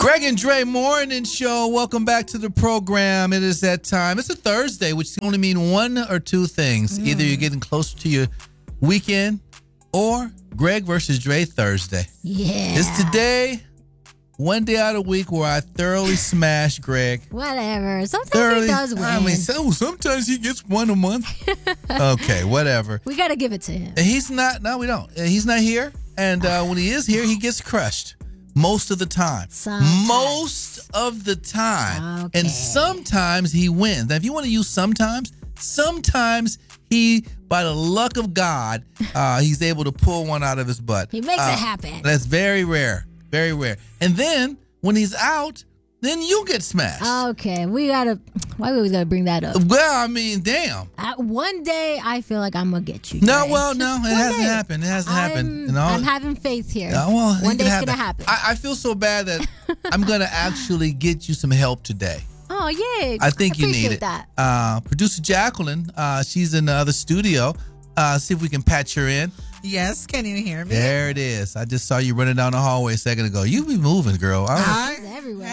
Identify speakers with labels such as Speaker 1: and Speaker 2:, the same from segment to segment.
Speaker 1: Greg and Dre Morning Show. Welcome back to the program. It is that time. It's a Thursday, which can only mean one or two things. Either you're getting closer to your weekend or Greg versus Dre Thursday.
Speaker 2: Yeah.
Speaker 1: It's today, one day out of the week where I thoroughly smash Greg.
Speaker 2: Whatever. Sometimes he does win.
Speaker 1: I mean, sometimes he gets one a month. Okay, whatever.
Speaker 2: We got to give it to him.
Speaker 1: He's not, no, we don't. He's not here. And when he is here, he gets crushed. Most of the time.
Speaker 2: Sometimes.
Speaker 1: Most of the time.
Speaker 2: Okay.
Speaker 1: And sometimes he wins. Now, if you want to use sometimes he, by the luck of God, he's able to pull one out of his butt.
Speaker 2: He makes it happen.
Speaker 1: That's very rare. Very rare. And then when he's out, then you get smashed.
Speaker 2: Okay. Why we got to bring that up?
Speaker 1: Well, I mean, damn.
Speaker 2: One day, I feel like I'm going to get you.
Speaker 1: No,
Speaker 2: Greg.
Speaker 1: well, no, it hasn't happened. It hasn't happened. You know?
Speaker 2: I'm having faith here.
Speaker 1: Well,
Speaker 2: one day it's going to happen.
Speaker 1: I feel so bad that I'm going to actually get you some help today.
Speaker 2: Oh, yeah.
Speaker 1: I think you need it.
Speaker 2: That.
Speaker 1: Producer Jacqueline, she's in the other studio. See if we can patch her in.
Speaker 3: Yes, can you hear me?
Speaker 1: There it is. I just saw you running down the hallway a second ago. You be moving, girl.
Speaker 2: Everywhere.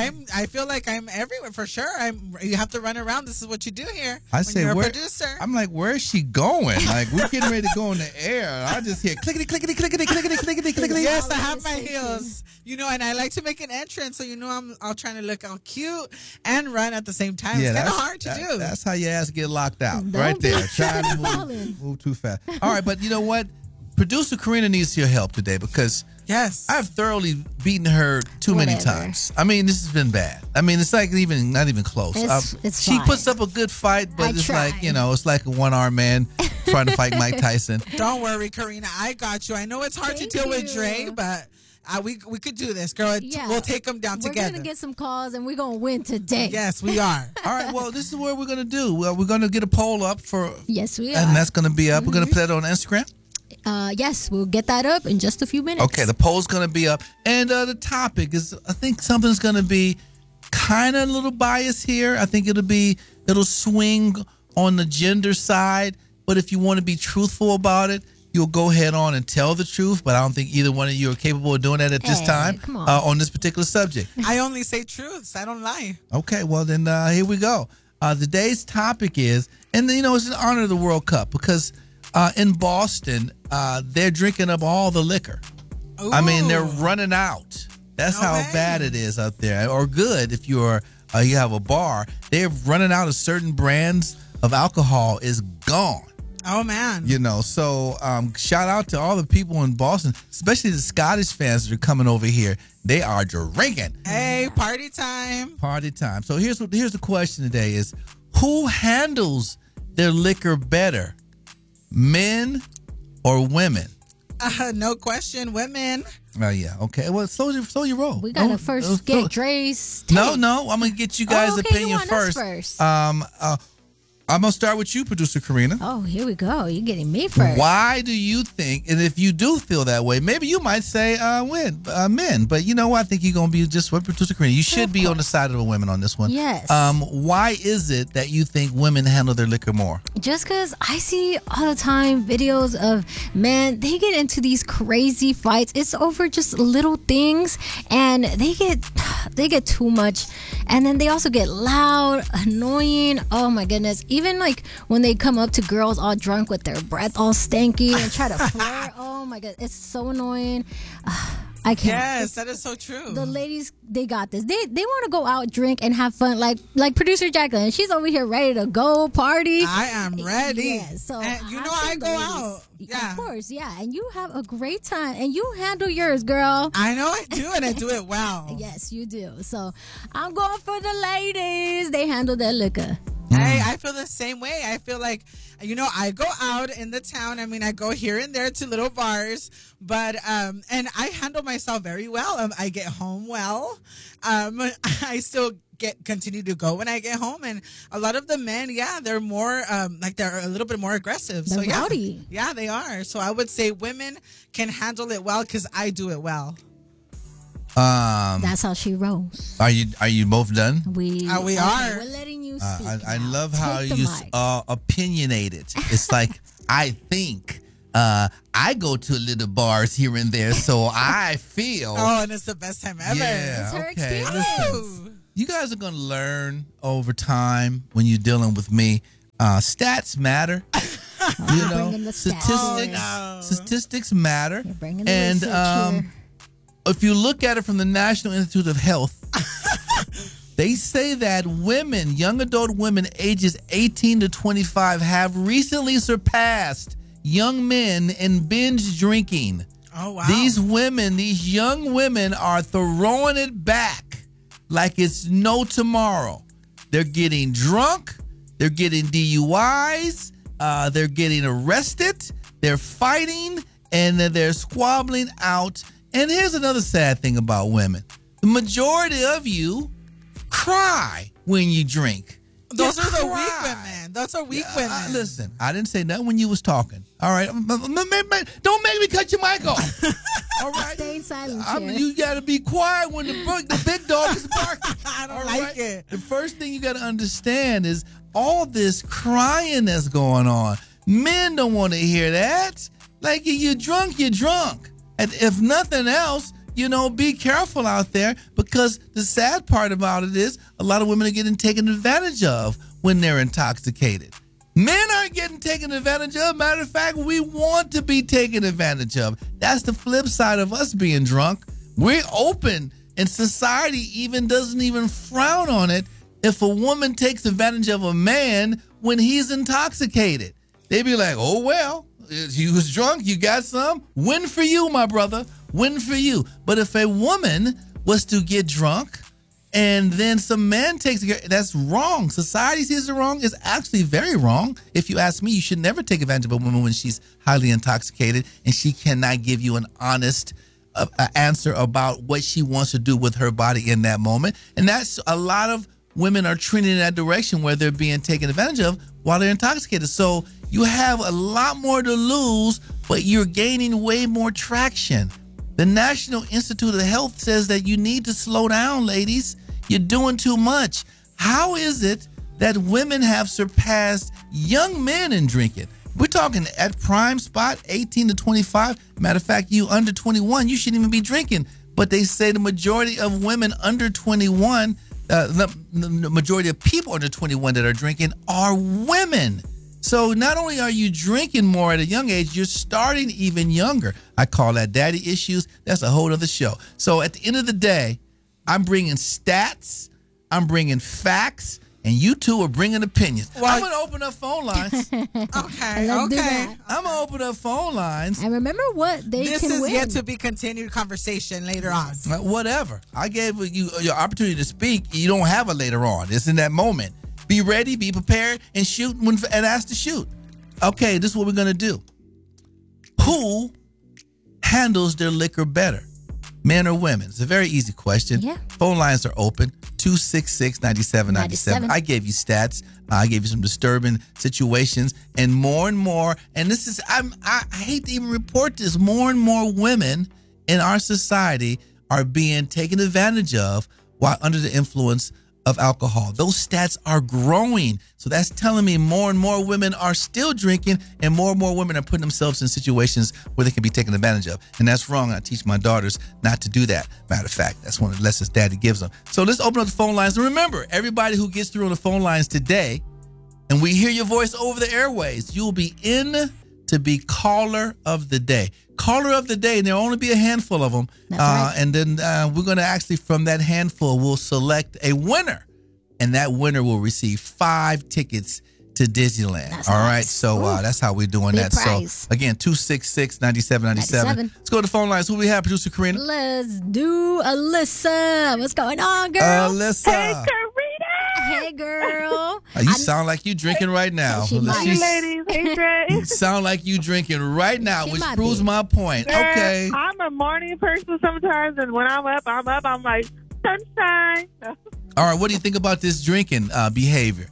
Speaker 3: I feel like I'm everywhere for sure. You have to run around. This is what you do here.
Speaker 1: You're
Speaker 3: a producer.
Speaker 1: I'm like, where is she going? Like, we're getting ready to go in the air. I just hear clickety, clickety, clickety, clickety, clickety, clickety.
Speaker 3: Yes, I have my heels. You know, and I like to make an entrance, so you know I'm trying to look all cute and run at the same time. It's kind of hard to do.
Speaker 1: That's how your ass get locked out.
Speaker 2: Don't
Speaker 1: right
Speaker 2: be
Speaker 1: there. Trying to move too fast. All right, but you know what? Producer Karina needs your help today because I've thoroughly beaten her too many times. I mean, this has been bad. I mean, it's like not even close. She puts up a good fight, but it's like, it's like a one-armed man trying to fight Mike Tyson.
Speaker 3: Don't worry, Karina. I got you. I know it's hard to deal with Dre, but we could do this, girl.
Speaker 2: Yeah.
Speaker 3: We'll take them down together.
Speaker 2: We're going to get some calls, and we're going to win today.
Speaker 3: Yes, we are.
Speaker 1: All right, well, this is what we're going to do. Well, we're going to get a poll up for...
Speaker 2: Yes, we are.
Speaker 1: And that's going to be up. We're going to put that on Instagram.
Speaker 2: Yes, we'll get that up in just a few minutes.
Speaker 1: Okay, the poll's going to be up. And the topic is, I think something's going to be kind of a little biased here. I think it'll swing on the gender side. But if you want to be truthful about it, you'll go ahead on and tell the truth. But I don't think either one of you are capable of doing that at this time on this particular subject.
Speaker 3: I only say truths. I don't lie.
Speaker 1: Okay, well, then here we go. Today's topic is, and it's in honor of the World Cup because in Boston, they're drinking up all the liquor.
Speaker 3: Ooh.
Speaker 1: I mean, they're running out. That's how bad it is out there. Or good if you have a bar. They're running out of certain brands of alcohol is gone.
Speaker 3: Oh, man.
Speaker 1: So shout out to all the people in Boston, especially the Scottish fans that are coming over here. They are drinking.
Speaker 3: Hey, party time.
Speaker 1: Party time. So here's the question today is, who handles their liquor better? Men or women?
Speaker 3: No question, women.
Speaker 1: Oh, yeah. Okay. Well, so you roll.
Speaker 2: We got to first get Dre's take.
Speaker 1: No. I'm going to get you guys' opinion first. I'm going to start with you, Producer Karina.
Speaker 2: Oh, here we go. You're getting me first.
Speaker 1: Why do you think, and if you do feel that way, maybe you might say men. But you know what? I think you're going to be just what Producer Karina. You should be on the side of the women on this one.
Speaker 2: Yes.
Speaker 1: Why is it that you think women handle their liquor more?
Speaker 2: Just because I see all the time videos of men, they get into these crazy fights. It's over just little things, and they get too much. And then they also get loud, annoying. Oh, my goodness. Even like when they come up to girls all drunk with their breath all stanky and try to flirt. Oh my God, it's so annoying. I can't.
Speaker 3: Yes, that is so true.
Speaker 2: The ladies, they got this. They want to go out, drink, and have fun. Like producer Jacqueline, she's over here ready to go party.
Speaker 3: I am ready.
Speaker 2: Yeah, so
Speaker 3: and I go out.
Speaker 2: Yeah. Of course, yeah. And you have a great time, and you handle yours, girl.
Speaker 3: I know I do, and I do it well.
Speaker 2: Yes, you do. So I'm going for the ladies. They handle their liquor.
Speaker 3: Hey, I feel the same way. I feel like, I go out in the town. I mean, I go here and there to little bars, but, and I handle myself very well. I get home well. I still continue to go when I get home. And a lot of the men, they're more, they're a little bit more aggressive.
Speaker 2: They're
Speaker 3: so
Speaker 2: rowdy.
Speaker 3: Yeah, they are. So I would say women can handle it well because I do it well.
Speaker 2: That's how she rolls.
Speaker 1: Are you both done?
Speaker 2: We
Speaker 3: are.
Speaker 2: We're letting you speak.
Speaker 1: I love how you opinionated. It's like I think. I go to little bars here and there, so I feel.
Speaker 3: Oh, and it's the best time ever.
Speaker 1: Yeah,
Speaker 2: It's her
Speaker 1: okay.
Speaker 2: experience.
Speaker 1: Listen, you guys are gonna learn over time when you're dealing with me. Stats matter. You know,
Speaker 2: bringing the stats.
Speaker 1: statistics.
Speaker 3: Oh, no.
Speaker 1: Statistics matter.
Speaker 2: You're bringing the
Speaker 1: And
Speaker 2: research here.
Speaker 1: if you look at it from the National Institute of Health, they say that women, young adult women ages 18 to 25, have recently surpassed young men in binge drinking.
Speaker 3: Oh, wow.
Speaker 1: These women, these young women are throwing it back like it's no tomorrow. They're getting drunk. They're getting DUIs. They're getting arrested. They're fighting and they're squabbling out. And here's another sad thing about women. The majority of you cry when you drink.
Speaker 3: Those
Speaker 1: You
Speaker 3: are the
Speaker 1: cry.
Speaker 3: weak women. Those are weak women.
Speaker 1: Listen, I didn't say nothing when you was talking. All right? Don't make me cut your mic off. All right?
Speaker 2: Stay silent here.
Speaker 1: You got to be quiet when the big dog is barking.
Speaker 3: I don't
Speaker 1: All
Speaker 3: like
Speaker 1: right?
Speaker 3: it.
Speaker 1: The first thing you got to understand is all this crying that's going on. Men don't want to hear that. Like, you're drunk, you're drunk. And if nothing else, be careful out there, because the sad part about it is a lot of women are getting taken advantage of when they're intoxicated. Men aren't getting taken advantage of. Matter of fact, we want to be taken advantage of. That's the flip side of us being drunk. We're open, and society doesn't even frown on it if a woman takes advantage of a man when he's intoxicated. They be like, oh, well, you was drunk, you got some. Win for you, my brother. Win for you. But if a woman was to get drunk and then some man takes it, that's wrong. Society sees it wrong. It's actually very wrong. If you ask me, you should never take advantage of a woman when she's highly intoxicated and she cannot give you an honest answer about what she wants to do with her body in that moment. And that's a lot of women are trending in that direction where they're being taken advantage of while they're intoxicated. So you have a lot more to lose, but you're gaining way more traction. The National Institute of Health says that you need to slow down, ladies. You're doing too much. How is it that women have surpassed young men in drinking? We're talking at prime spot, 18 to 25. Matter of fact, you under 21, you shouldn't even be drinking. But they say the majority of women under 21, the majority of people under 21 that are drinking are women. So not only are you drinking more at a young age, you're starting even younger. I call that daddy issues. That's a whole other show. So at the end of the day, I'm bringing stats, I'm bringing facts, and you two are bringing opinions.
Speaker 3: Well,
Speaker 1: I'm going to open up phone lines.
Speaker 3: Okay,
Speaker 2: Let's do
Speaker 3: okay.
Speaker 2: that.
Speaker 1: I'm going to open up phone lines.
Speaker 2: And remember what they
Speaker 3: This
Speaker 2: can
Speaker 3: is
Speaker 2: win.
Speaker 3: yet to be continued conversation later on.
Speaker 1: Whatever. I gave you your opportunity to speak. You don't have it later on. It's in that moment. Be ready, be prepared, and shoot and ask to shoot. Okay, this is what we're going to do. Who handles their liquor better, men or women? It's a very easy question.
Speaker 2: Yeah.
Speaker 1: Phone lines are open, 266-9797. I gave you stats. I gave you some disturbing situations, and more, and this is, I hate to even report this, more and more women in our society are being taken advantage of while under the influence of alcohol. Those stats are growing. So that's telling me more and more women are still drinking, and more women are putting themselves in situations where they can be taken advantage of. And that's wrong. I teach my daughters not to do that. Matter of fact, that's one of the lessons daddy gives them. So let's open up the phone lines. And remember, everybody who gets through on the phone lines today, and we hear your voice over the airways, you'll be in to be caller of the day. Caller of the day, and there'll only be a handful of them.
Speaker 2: That's right.
Speaker 1: And then we're going to actually, from that handful, we'll select a winner. And that winner will receive 5 tickets to Disneyland.
Speaker 2: That's
Speaker 1: All
Speaker 2: nice.
Speaker 1: right. So that's how we're doing
Speaker 2: Big
Speaker 1: that.
Speaker 2: prize.
Speaker 1: So again, 266-9797. Let's go to the phone lines. Who do we have, Producer Karina?
Speaker 2: Let's do Alyssa. What's going on, girl?
Speaker 1: Alyssa.
Speaker 2: Hey, girl.
Speaker 1: You sound like you drinking right now.
Speaker 2: She might.
Speaker 1: She's-
Speaker 4: ladies. Hey, Dre.
Speaker 1: You sound like you drinking right now,
Speaker 2: She
Speaker 1: which
Speaker 2: might
Speaker 1: proves
Speaker 2: be.
Speaker 1: my point.
Speaker 4: Girl,
Speaker 1: Okay.
Speaker 4: I'm a morning person sometimes, and when I'm up, I'm like, sunshine.
Speaker 1: All right. What do you think about this drinking behavior?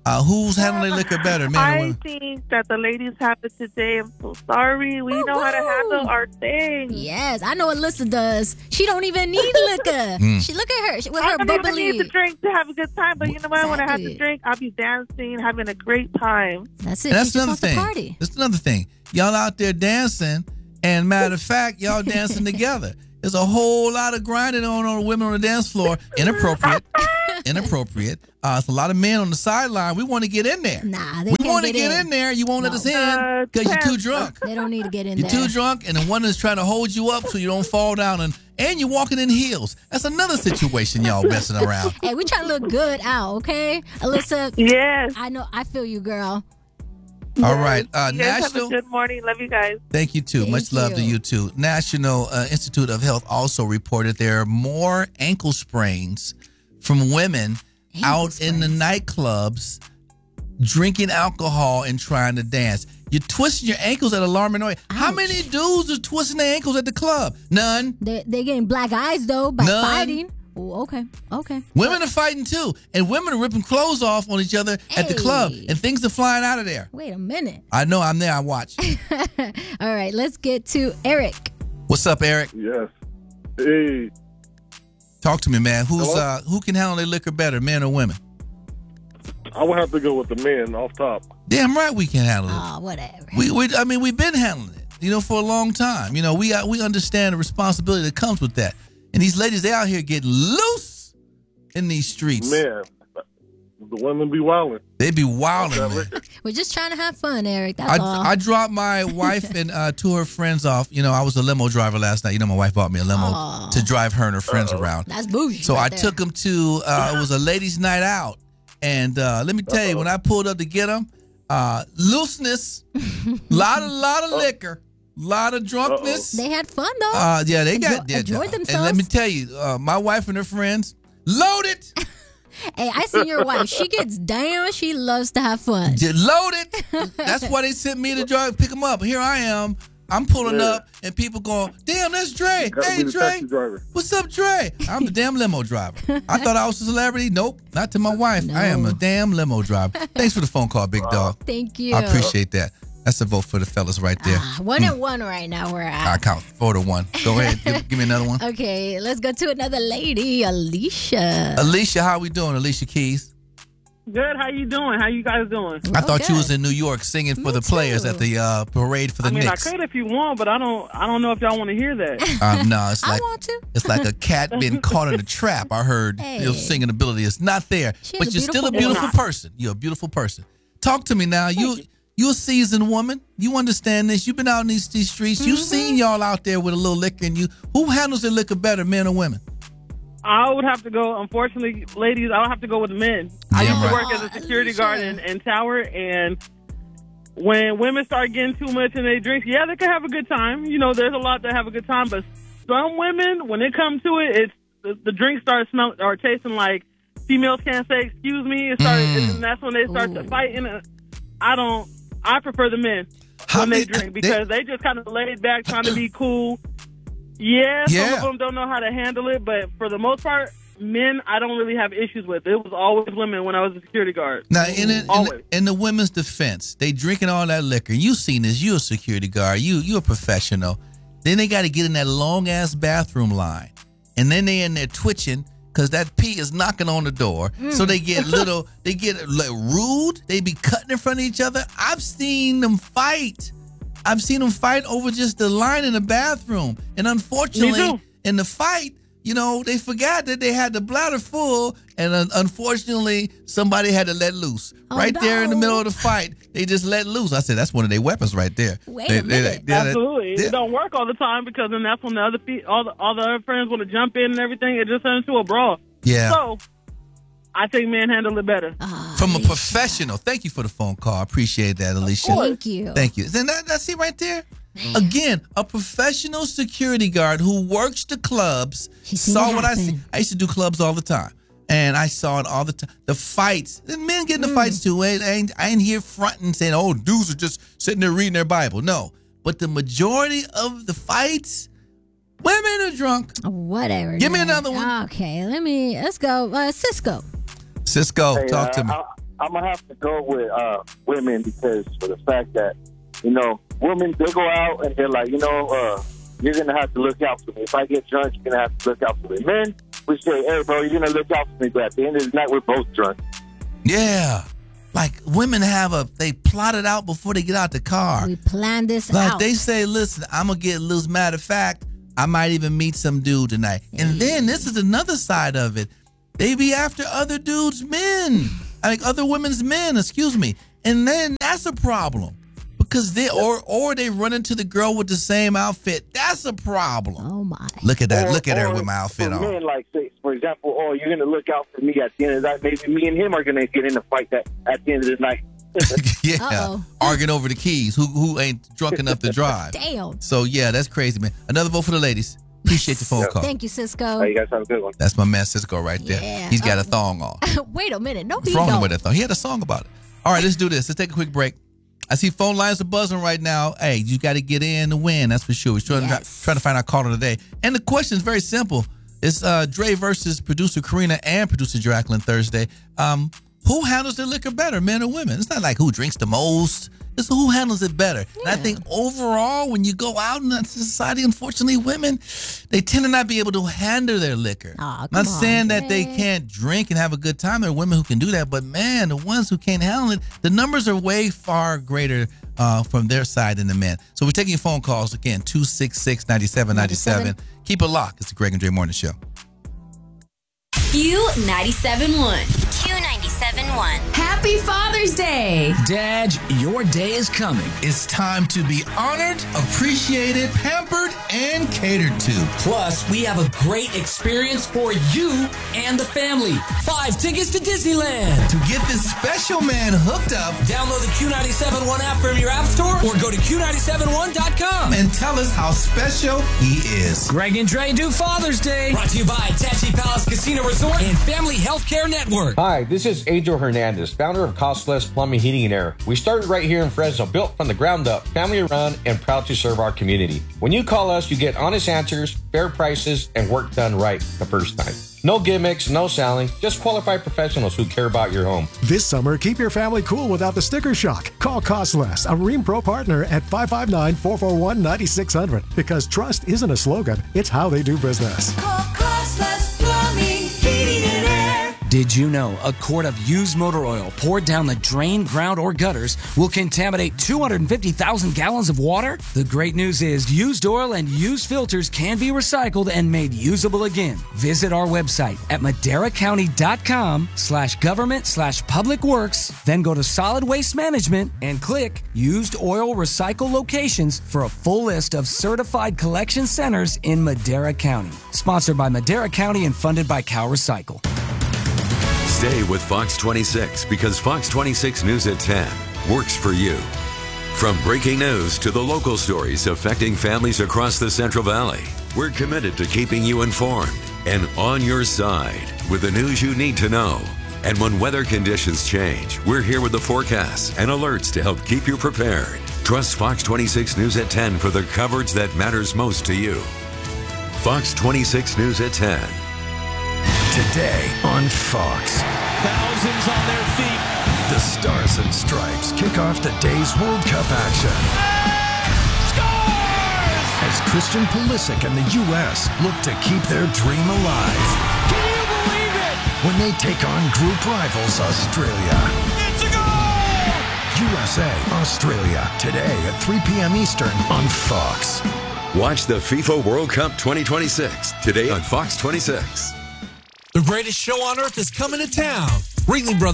Speaker 1: Who's handling their liquor better, men or
Speaker 4: I
Speaker 1: women?
Speaker 4: think that the ladies have it today. I'm so sorry. We know how to handle our thing.
Speaker 2: Yes, I know Alyssa does. She don't even need liquor. She look at her with
Speaker 4: I
Speaker 2: her
Speaker 4: don't even
Speaker 2: bubbly.
Speaker 4: need to drink to have a good time, but you know what? When I have to
Speaker 2: Exactly.
Speaker 4: drink, I'll be dancing, having a great time.
Speaker 2: That's it.
Speaker 1: And that's
Speaker 2: she just
Speaker 1: another
Speaker 2: wants to
Speaker 1: thing.
Speaker 2: party.
Speaker 1: That's another thing. Y'all out there dancing, and matter of fact, y'all dancing together. There's a whole lot of grinding on women on the dance floor. Inappropriate. Inappropriate. It's a lot of men on the sideline. We want to get in there.
Speaker 2: Nah, they
Speaker 1: We
Speaker 2: can't
Speaker 1: want to
Speaker 2: get
Speaker 1: get in there. You won't let
Speaker 2: No.
Speaker 1: us in because you're too
Speaker 4: Chance.
Speaker 1: drunk.
Speaker 2: They don't need to get in
Speaker 1: You're
Speaker 2: there.
Speaker 1: too drunk, and the one is trying to hold you up so you don't fall down, and you're walking in heels. That's another situation y'all messing around.
Speaker 2: Hey, we trying to look good out, okay? Alyssa,
Speaker 4: Yes.
Speaker 2: I know, I feel you, girl.
Speaker 1: All right,
Speaker 4: You guys have a
Speaker 1: National.
Speaker 4: good morning. Love you guys.
Speaker 1: Thank you too.
Speaker 2: Thank
Speaker 1: Much love to
Speaker 2: you.
Speaker 1: you too. National Institute of Health also reported there are more ankle sprains from women
Speaker 2: Ankle
Speaker 1: out in the nightclubs drinking alcohol and trying to dance. You're twisting your ankles at alarming rate. How
Speaker 2: Ouch.
Speaker 1: many dudes are twisting their ankles at the club? None.
Speaker 2: They getting black eyes though by
Speaker 1: None.
Speaker 2: fighting. Oh, okay, okay.
Speaker 1: Women are fighting too, and women are ripping clothes off on each other at the club,
Speaker 2: Hey.
Speaker 1: and things are flying out of there.
Speaker 2: Wait a minute.
Speaker 1: I know. I'm there. I watch.
Speaker 2: All right, let's get to Eric.
Speaker 1: What's up, Eric?
Speaker 5: Yes. Hey,
Speaker 1: Talk to me, man.
Speaker 5: Hello?
Speaker 1: Who can handle their liquor better, men or women?
Speaker 5: I would have to go with the men off top.
Speaker 1: Damn right we can handle it.
Speaker 2: Oh, whatever.
Speaker 1: I mean, we've been handling it, for a long time. We understand the responsibility that comes with that. And these ladies, they out here getting loose in these streets.
Speaker 5: Man, the women be wilding.
Speaker 1: They be wilding,
Speaker 5: That
Speaker 1: man.
Speaker 5: liquor.
Speaker 2: We're just trying to have fun, Eric. That's all.
Speaker 1: I dropped my wife and two of her friends off. I was a limo driver last night. My wife bought me a limo
Speaker 2: Aw.
Speaker 1: to drive her and her friends around.
Speaker 2: That's bougie.
Speaker 1: So
Speaker 2: right
Speaker 1: I
Speaker 2: there.
Speaker 1: took them to, it was a ladies' night out. And let me tell you, when I pulled up to get them, looseness, lot of liquor, lot of drunkenness.
Speaker 2: They had fun though.
Speaker 1: Yeah, they got
Speaker 2: Enjoyed
Speaker 1: And let
Speaker 2: themselves.
Speaker 1: me tell you, my wife and her friends loaded,
Speaker 2: Hey, I seen your wife. She gets down. She loves to have fun.
Speaker 1: loaded. That's why they sent me to drive pick them up. Here I am. I'm pulling
Speaker 5: Yeah.
Speaker 1: up, and people going, "Damn, that's Dre.
Speaker 5: Gotta
Speaker 1: Hey,
Speaker 5: be the
Speaker 1: Dre,
Speaker 5: taxi driver.
Speaker 1: what's up, Dre?" I'm the damn limo driver. I thought I was a celebrity. Nope, not to my wife. I am a damn limo driver. Thanks for the phone call, big dog.
Speaker 2: Thank you.
Speaker 1: I appreciate that. That's a vote for the fellas right there.
Speaker 2: 1-1 right now. We're
Speaker 1: I
Speaker 2: at.
Speaker 1: count 4-1. Go ahead, give me another one.
Speaker 2: Okay, let's go to another lady, Alicia.
Speaker 1: Alicia, how we doing? Alicia Keys.
Speaker 6: Good. How you doing? How you guys doing?
Speaker 1: I thought you
Speaker 2: good.
Speaker 1: was in New York singing for
Speaker 2: Me
Speaker 1: the players
Speaker 2: too.
Speaker 1: at the parade for the
Speaker 6: I mean,
Speaker 1: Knicks.
Speaker 6: I could if you want, but I don't know if y'all want to hear that.
Speaker 1: No, it's
Speaker 2: I
Speaker 1: like
Speaker 2: want to.
Speaker 1: it's like a cat being caught in a trap. I heard
Speaker 2: Hey.
Speaker 1: your singing ability is not there,
Speaker 2: She
Speaker 1: but
Speaker 2: is a
Speaker 1: you're still a
Speaker 2: beautiful
Speaker 1: beautiful
Speaker 2: woman.
Speaker 1: person. You're a beautiful person. Talk to me now. You're a seasoned woman. You understand this. You've been out in these streets. You've seen y'all out there with a little liquor in you. Who handles their liquor better, men or women?
Speaker 6: I would have to go. Unfortunately, ladies, I would have to go with the men. I
Speaker 1: Damn
Speaker 6: used to
Speaker 1: right.
Speaker 6: work as a
Speaker 2: Oh,
Speaker 6: security guard
Speaker 2: Alicia.
Speaker 6: in Tower, and when women start getting too much in their drinks, yeah, they can have a good time. There's a lot that have a good time, but some women, when it comes to it, it's the drink starts smelling or tasting like females can't say excuse me. And that's when they start to fight. And I prefer the men
Speaker 1: How
Speaker 6: when they
Speaker 1: many-
Speaker 6: drink because they just kind of laid back, trying to be cool. Yeah, some
Speaker 1: Yeah.
Speaker 6: of them don't know how to handle it, but for the most part, men I don't really have issues with. It was always women when I was a security guard.
Speaker 1: Now,
Speaker 6: Always.
Speaker 1: in the women's defense, they drinking all that liquor. You seen this. You a security guard. You a professional. Then they got to get in that long ass bathroom line, and then they in there twitching because that pee is knocking on the door. So they get they get like rude. They be cutting in front of each other. I've seen them fight. I've seen them fight over just the line in the bathroom, and
Speaker 6: Me
Speaker 1: unfortunately,
Speaker 6: too.
Speaker 1: in the fight, they forgot that they had the bladder full, and unfortunately, somebody had to let loose.
Speaker 2: Oh,
Speaker 1: Right there in the
Speaker 2: no.
Speaker 1: middle of the fight, they just let loose. I said, that's one of their weapons right there.
Speaker 2: Wait a minute.
Speaker 6: Absolutely, it don't work all the time because then that's when the other all the other friends want to jump in and everything. It just turns into a brawl.
Speaker 1: Yeah.
Speaker 6: So I think men handle it better.
Speaker 1: From a professional. Thank you for the phone call. I appreciate that, Alicia.
Speaker 2: Thank you.
Speaker 1: Thank you. Then that's it right there. Again, a professional security guard who works the clubs
Speaker 2: She seen
Speaker 1: saw
Speaker 2: it
Speaker 1: what I
Speaker 2: happen.
Speaker 1: see. I used to do clubs all the time. And I saw it all the time. The fights. The men get in the fights too. I ain't here fronting saying, oh, dudes are just sitting there reading their Bible. No. But the majority of the fights, women are drunk.
Speaker 2: Whatever.
Speaker 1: Give me
Speaker 2: man.
Speaker 1: another one.
Speaker 2: Okay, let's go. Cisco.
Speaker 1: Cisco,
Speaker 5: Hey,
Speaker 1: talk to me.
Speaker 5: I'm gonna have to go with women because for the fact that women they go out and they're like, you're gonna have to look out for me. If I get drunk, you're gonna have to look out for me. Men, we say, hey, bro, you're gonna look out for me, but at the end of the night, we're both drunk.
Speaker 1: Yeah. Like women they plot it out before they get out the car.
Speaker 2: We plan this
Speaker 1: Like
Speaker 2: out.
Speaker 1: they say, listen, I'm going to get loose. Matter of fact, I might even meet some dude tonight. And then this is another side of it. They be after other dudes' men. Like other women's men, excuse me. And then that's a problem. Because they run into the girl with the same outfit. That's a problem.
Speaker 2: Oh my.
Speaker 1: Look at that. Look at her with my outfit
Speaker 5: for
Speaker 1: on.
Speaker 5: Men, like, say, for example, you're going to look out for me at the end of the night. Maybe me and him are going to get in a fight that at the end of the night.
Speaker 1: Yeah.
Speaker 2: Uh-oh.
Speaker 1: Arguing over the keys. Who ain't drunk enough to drive.
Speaker 2: Damn.
Speaker 1: So, yeah, that's crazy, man. Another vote for the ladies. Appreciate the phone call.
Speaker 2: Thank you, Cisco.
Speaker 5: Hey, you guys have a good one.
Speaker 1: That's my man Cisco right there.
Speaker 2: Yeah.
Speaker 1: He's got a thong on.
Speaker 2: Wait a minute. No,
Speaker 1: What's
Speaker 2: he
Speaker 1: wrong
Speaker 2: don't.
Speaker 1: with that thong? He had a song about it. All right, let's do this. Let's take a quick break. I see phone lines are buzzing right now. Hey, you got to get in to win. That's for sure. We're trying to find our caller today. And the question is very simple. It's Dre versus producer Karina and producer Jacqueline Thursday. Who handles their liquor better, men or women? It's not like who drinks the most. It's who handles it better. And I think overall, when you go out in society, unfortunately, women, they tend to not be able to handle their liquor.
Speaker 2: Aw,
Speaker 1: Not
Speaker 2: come
Speaker 1: saying
Speaker 2: on,
Speaker 1: that they
Speaker 2: Dre.
Speaker 1: can't drink and have a good time. There are women who can do that. But, man, the ones who can't handle it, the numbers are way far greater from their side than the men. So we're taking phone calls, again, 266-9797. Keep it locked. It's the Greg and Dre Morning Show.
Speaker 7: Q97.1.
Speaker 8: Q97.1.
Speaker 7: Happy Father's Day.
Speaker 9: Dad, your day is coming.
Speaker 1: It's time to be honored, appreciated, pampered, and catered to.
Speaker 9: Plus, we have a great experience for you and the family. 5 tickets to Disneyland.
Speaker 1: To get this special man hooked up,
Speaker 9: Download the Q97.1 app from your app store or go to Q971.com.
Speaker 1: and tell us how special he is.
Speaker 9: Greg and Dre do Father's Day. Brought to you by Tachi Palace Casino Resort and Family Healthcare Network.
Speaker 10: Hi, this is Angel Hernandez, founder of Costless Plumbing, Heating, and Air. We started right here in Fresno, built from the ground up, family run, and proud to serve our community. When you call us, you get honest answers, fair prices, and work done right the first time. No gimmicks, no selling, just qualified professionals who care about your home.
Speaker 11: This summer, keep your family cool without the sticker shock. Call Costless, a Rheem Pro partner at 559-441-9600. Because trust isn't a slogan, it's how they do business.
Speaker 9: Did you know a quart of used motor oil poured down the drain, ground, or gutters will contaminate 250,000 gallons of water? The great news is used oil and used filters can be recycled and made usable again. Visit our website at maderacounty.com/government/public works, then go to solid waste management and click used oil recycle locations for a full list of certified collection centers in Madera County. Sponsored by Madera County and funded by Cal Recycle.
Speaker 12: Stay with Fox 26 because Fox 26 News at 10 works for you. From breaking news to the local stories affecting families across the Central Valley, we're committed to keeping you informed and on your side with the news you need to know. And when weather conditions change, we're here with the forecasts and alerts to help keep you prepared. Trust Fox 26 News at 10 for the coverage that matters most to you. Fox 26 News at 10.
Speaker 13: Today on Fox.
Speaker 14: Thousands on their feet.
Speaker 13: The Stars and Stripes kick off the day's World Cup action.
Speaker 14: Scores!
Speaker 13: As Christian Pulisic and the U.S. look to keep their dream alive.
Speaker 14: Can you believe it?
Speaker 13: When they take on group rivals Australia.
Speaker 14: It's a goal!
Speaker 13: USA, Australia, today at 3 p.m. Eastern on Fox.
Speaker 12: Watch the FIFA World Cup 2026 today on Fox 26.
Speaker 14: The greatest show on earth is coming to town. Ringling Brothers